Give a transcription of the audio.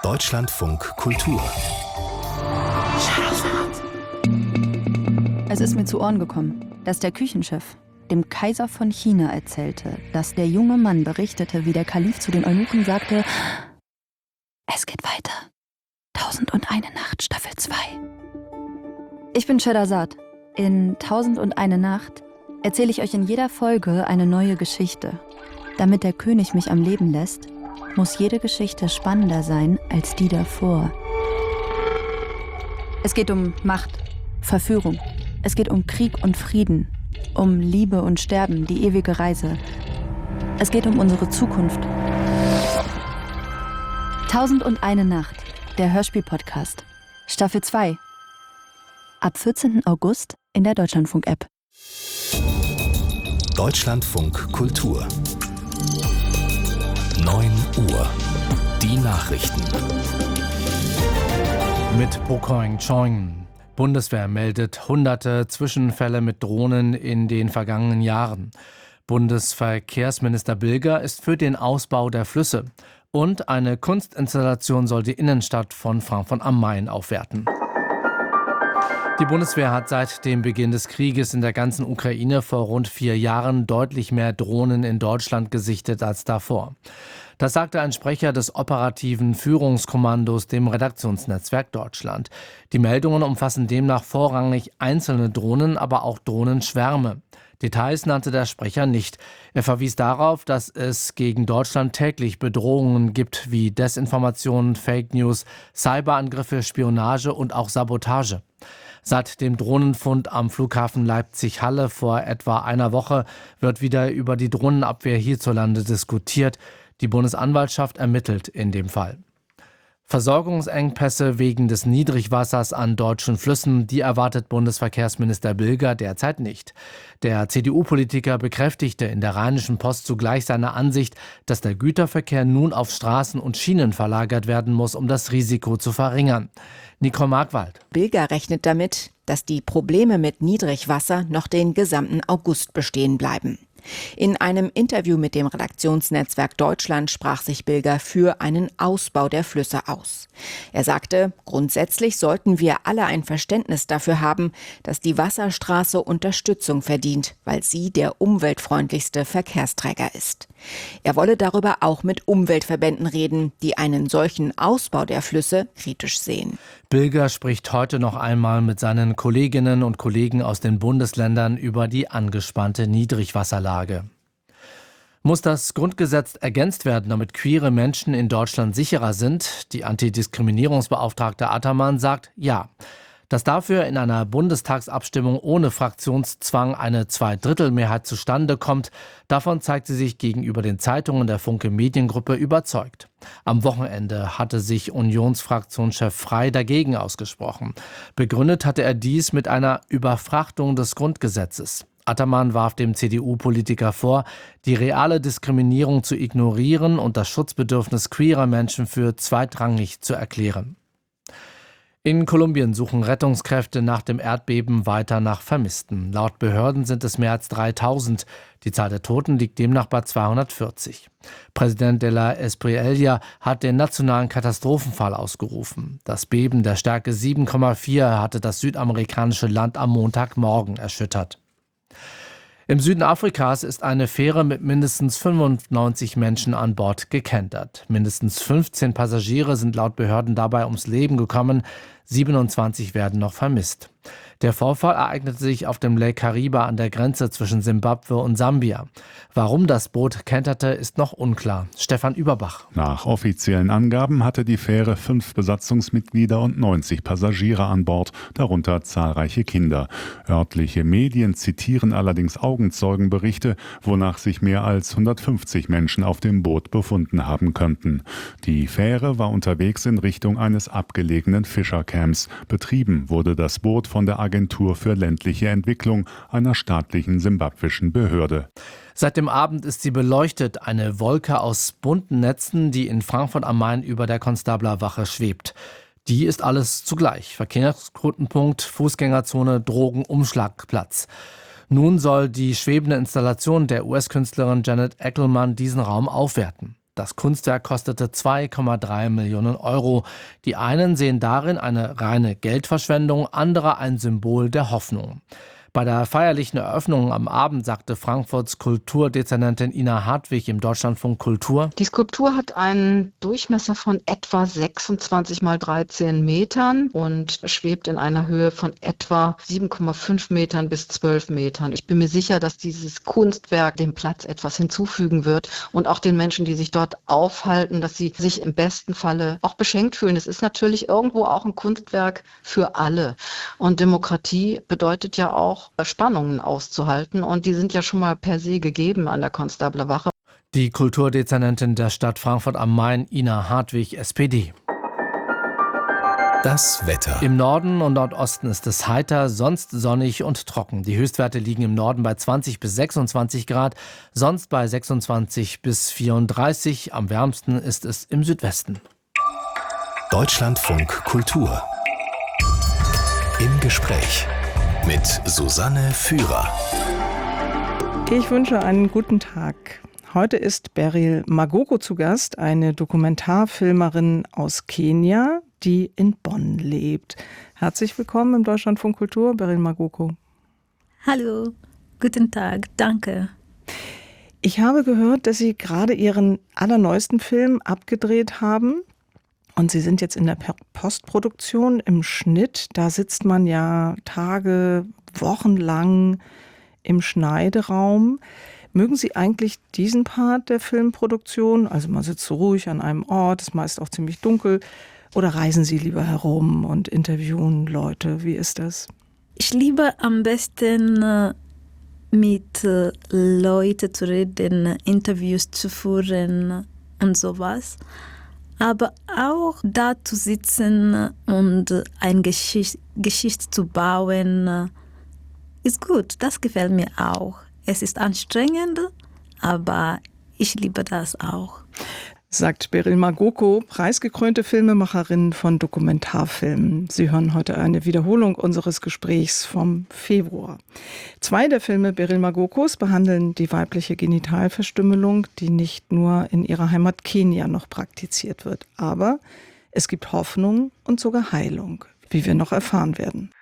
Deutschlandfunk Kultur. Es ist mir zu Ohren gekommen, dass der Küchenchef dem Kaiser von China erzählte, dass der junge Mann berichtete, wie der Kalif zu den Eunuchen sagte: Es geht weiter. 1001 Nacht, Staffel 2. Ich bin Scheherazad. In 1001 Nacht erzähle ich euch in jeder Folge eine neue Geschichte. Damit der König mich am Leben lässt, muss jede Geschichte spannender sein als die davor. Es geht um Macht, Verführung. Es geht um Krieg und Frieden, um Liebe und Sterben, die ewige Reise. Es geht um unsere Zukunft. 1001 Nacht, der Hörspiel-Podcast, Staffel 2. Ab 14. August in der Deutschlandfunk-App. Deutschlandfunk Kultur. 9 Uhr. Die Nachrichten. Mit Bokoing Chong. Bundeswehr meldet hunderte Zwischenfälle mit Drohnen in den vergangenen Jahren. Bundesverkehrsminister Bilger ist für den Ausbau der Flüsse. Und eine Kunstinstallation soll die Innenstadt von Frankfurt am Main aufwerten. Die Bundeswehr hat seit dem Beginn des Krieges in der ganzen Ukraine vor rund 4 Jahren deutlich mehr Drohnen in Deutschland gesichtet als davor. Das sagte ein Sprecher des operativen Führungskommandos dem Redaktionsnetzwerk Deutschland. Die Meldungen umfassen demnach vorrangig einzelne Drohnen, aber auch Drohnenschwärme. Details nannte der Sprecher nicht. Er verwies darauf, dass es gegen Deutschland täglich Bedrohungen gibt wie Desinformation, Fake News, Cyberangriffe, Spionage und auch Sabotage. Seit dem Drohnenfund am Flughafen Leipzig-Halle vor etwa einer Woche wird wieder über die Drohnenabwehr hierzulande diskutiert. Die Bundesanwaltschaft ermittelt in dem Fall. Versorgungsengpässe wegen des Niedrigwassers an deutschen Flüssen, die erwartet Bundesverkehrsminister Bilger derzeit nicht. Der CDU-Politiker bekräftigte in der Rheinischen Post zugleich seine Ansicht, dass der Güterverkehr nun auf Straßen und Schienen verlagert werden muss, um das Risiko zu verringern. Nicole Markwald. Bilger rechnet damit, dass die Probleme mit Niedrigwasser noch den gesamten August bestehen bleiben. In einem Interview mit dem Redaktionsnetzwerk Deutschland sprach sich Bilger für einen Ausbau der Flüsse aus. Er sagte, grundsätzlich sollten wir alle ein Verständnis dafür haben, dass die Wasserstraße Unterstützung verdient, weil sie der umweltfreundlichste Verkehrsträger ist. Er wolle darüber auch mit Umweltverbänden reden, die einen solchen Ausbau der Flüsse kritisch sehen. Bilger spricht heute noch einmal mit seinen Kolleginnen und Kollegen aus den Bundesländern über die angespannte Niedrigwasserlage. Muss das Grundgesetz ergänzt werden, damit queere Menschen in Deutschland sicherer sind? Die Antidiskriminierungsbeauftragte Attermann sagt ja. Dass dafür in einer Bundestagsabstimmung ohne Fraktionszwang eine Zweidrittelmehrheit zustande kommt, davon zeigt sie sich gegenüber den Zeitungen der Funke Mediengruppe überzeugt. Am Wochenende hatte sich Unionsfraktionschef Frey dagegen ausgesprochen. Begründet hatte er dies mit einer Überfrachtung des Grundgesetzes. Attermann warf dem CDU-Politiker vor, die reale Diskriminierung zu ignorieren und das Schutzbedürfnis queerer Menschen für zweitrangig zu erklären. In Kolumbien suchen Rettungskräfte nach dem Erdbeben weiter nach Vermissten. Laut Behörden sind es mehr als 3000. Die Zahl der Toten liegt demnach bei 240. Präsident de la Espriella hat den nationalen Katastrophenfall ausgerufen. Das Beben der Stärke 7,4 hatte das südamerikanische Land am Montagmorgen erschüttert. Im Süden Afrikas ist eine Fähre mit mindestens 95 Menschen an Bord gekentert. Mindestens 15 Passagiere sind laut Behörden dabei ums Leben gekommen. 27 werden noch vermisst. Der Vorfall ereignete sich auf dem Lake Kariba an der Grenze zwischen Simbabwe und Sambia. Warum das Boot kenterte, ist noch unklar. Stefan Überbach. Nach offiziellen Angaben hatte die Fähre 5 Besatzungsmitglieder und 90 Passagiere an Bord, darunter zahlreiche Kinder. Örtliche Medien zitieren allerdings Augenzeugenberichte, wonach sich mehr als 150 Menschen auf dem Boot befunden haben könnten. Die Fähre war unterwegs in Richtung eines abgelegenen Fischercamps. Betrieben wurde das Boot von der Agentur für ländliche Entwicklung, einer staatlichen simbabwischen Behörde. Seit dem Abend ist sie beleuchtet, eine Wolke aus bunten Netzen, die in Frankfurt am Main über der Konstablerwache schwebt. Die ist alles zugleich. Verkehrsknotenpunkt, Fußgängerzone, Drogen, Umschlagplatz. Nun soll die schwebende Installation der US-Künstlerin Janet Eckelmann diesen Raum aufwerten. Das Kunstwerk kostete 2,3 Millionen Euro. Die einen sehen darin eine reine Geldverschwendung, andere ein Symbol der Hoffnung. Bei der feierlichen Eröffnung am Abend sagte Frankfurts Kulturdezernentin Ina Hartwig im Deutschlandfunk Kultur: Die Skulptur hat einen Durchmesser von etwa 26 mal 13 Metern und schwebt in einer Höhe von etwa 7,5 Metern bis 12 Metern. Ich bin mir sicher, dass dieses Kunstwerk dem Platz etwas hinzufügen wird und auch den Menschen, die sich dort aufhalten, dass sie sich im besten Falle auch beschenkt fühlen. Es ist natürlich irgendwo auch ein Kunstwerk für alle. Und Demokratie bedeutet ja auch, Spannungen auszuhalten, und die sind ja schon mal per se gegeben an der Konstabler Wache. Die Kulturdezernentin der Stadt Frankfurt am Main, Ina Hartwig, SPD. Das Wetter. Im Norden und Nordosten ist es heiter, sonst sonnig und trocken. Die Höchstwerte liegen im Norden bei 20 bis 26 Grad, sonst bei 26 bis 34. Am wärmsten ist es im Südwesten. Deutschlandfunk Kultur. Im Gespräch mit Susanne Führer. Ich wünsche einen guten Tag. Heute ist Beryl Magoko zu Gast, eine Dokumentarfilmerin aus Kenia, die in Bonn lebt. Herzlich willkommen im Deutschlandfunk Kultur, Beryl Magoko. Hallo, guten Tag, danke. Ich habe gehört, dass Sie gerade Ihren allerneuesten Film abgedreht haben. Und Sie sind jetzt in der Postproduktion, im Schnitt. Da sitzt man ja Tage, Wochen lang im Schneideraum. Mögen Sie eigentlich diesen Part der Filmproduktion? Also man sitzt so ruhig an einem Ort, ist meist auch ziemlich dunkel. Oder reisen Sie lieber herum und interviewen Leute? Wie ist das? Ich liebe am besten mit Leuten zu reden, Interviews zu führen und sowas. Aber auch da zu sitzen und eine Geschichte zu bauen, ist gut. Das gefällt mir auch. Es ist anstrengend, aber ich liebe das auch. Sagt Beryl Magoko, preisgekrönte Filmemacherin von Dokumentarfilmen. Sie hören heute eine Wiederholung unseres Gesprächs vom Februar. 2 der Filme Beryl Magokos behandeln die weibliche Genitalverstümmelung, die nicht nur in ihrer Heimat Kenia noch praktiziert wird. Aber es gibt Hoffnung und sogar Heilung, wie wir noch erfahren werden.